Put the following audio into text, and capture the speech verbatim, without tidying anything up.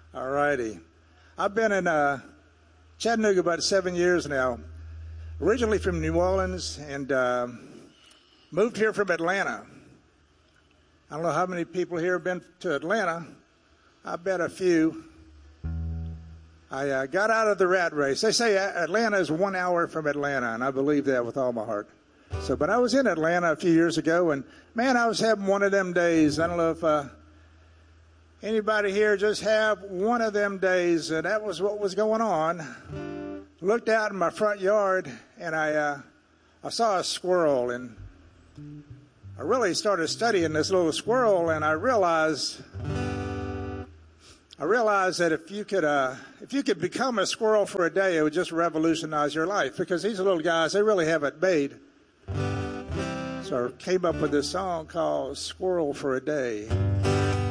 All righty. I've been in uh, Chattanooga about seven years now. Originally from New Orleans and uh, moved here from Atlanta. I don't know how many people here have been to Atlanta. I bet a few. I uh, got out of the rat race. They say Atlanta is one hour from Atlanta, and I believe that with all my heart. So, but I was in Atlanta a few years ago, and man, I was having one of them days. I don't know if uh, anybody here just have one of them days, and that was what was going on. Looked out in my front yard, and I uh, I saw a squirrel, and I really started studying this little squirrel, and I realized I realized that if you could uh, if you could become a squirrel for a day, it would just revolutionize your life, because these little guys, they really have it made. So I came up with this song called "Squirrel for a Day."